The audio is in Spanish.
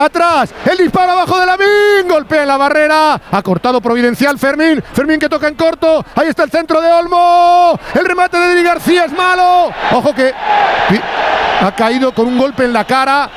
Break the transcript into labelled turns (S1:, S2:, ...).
S1: Atrás, el disparo abajo de Lamin, golpea en la barrera, ha cortado Providencial Fermín, Fermín que toca en corto, ahí está el centro de Olmo, el remate de Dri García es malo, ojo que ha caído con un golpe en la cara.